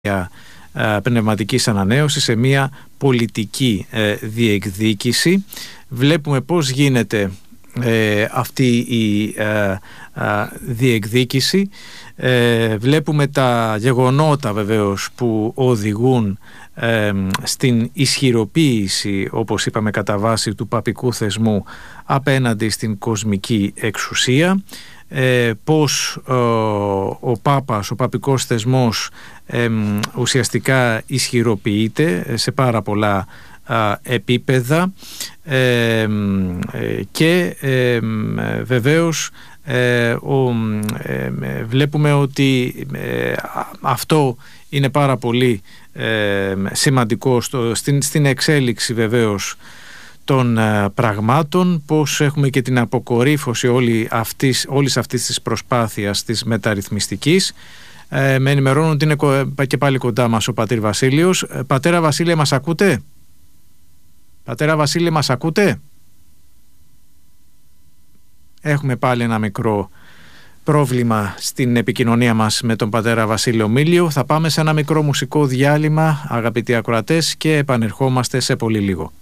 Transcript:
πνευματικής ανανέωσης, σε μια πολιτική διεκδίκηση. Βλέπουμε πώς γίνεται αυτή η διεκδίκηση. Βλέπουμε τα γεγονότα βεβαίως που οδηγούν στην ισχυροποίηση, όπως είπαμε, κατά βάση του παπικού θεσμού απέναντι στην κοσμική εξουσία. Πώς ο Πάπας, ο παπικός θεσμός ουσιαστικά ισχυροποιείται σε πάρα πολλά επίπεδα και βεβαίως βλέπουμε ότι αυτό είναι πάρα πολύ σημαντικό στην εξέλιξη βεβαίως των πραγμάτων, πως έχουμε και την αποκορύφωση όλης αυτής της προσπάθειας της μεταρρυθμιστικής. Με ενημερώνουν ότι είναι και πάλι κοντά μας ο πατήρ Βασίλειος. Πατέρα Βασίλεια, μας ακούτε? Πατέρα Βασίλη, μας ακούτε? Έχουμε πάλι ένα μικρό πρόβλημα στην επικοινωνία μας με τον πατέρα Βασίλειο Μήλιο. Θα πάμε σε ένα μικρό μουσικό διάλειμμα, αγαπητοί ακροατές, και επανερχόμαστε σε πολύ λίγο.